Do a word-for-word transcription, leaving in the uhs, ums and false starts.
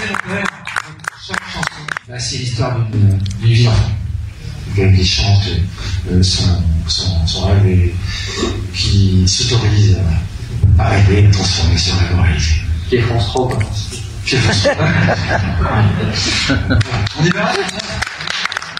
chaque chanson, bah, c'est l'histoire d'une vie d'enfant. Gaël chante euh, son, son, son rêve et qui s'autorise à rêver, à transformer ce rêve en réalité. Qui est France trois, quoi. Qui est France trois. On est bien.